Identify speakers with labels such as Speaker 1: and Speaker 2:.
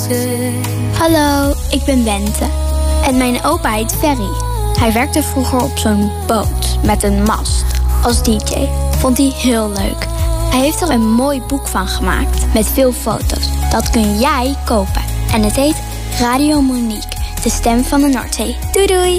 Speaker 1: Hallo, ik ben Bente. En mijn opa heet Ferry. Hij werkte vroeger op zo'n boot met een mast als DJ. Vond hij heel leuk. Hij heeft er een mooi boek van gemaakt met veel foto's. Dat kun jij kopen. En het heet Radio Monique, de stem van de Noordzee. Doei doei!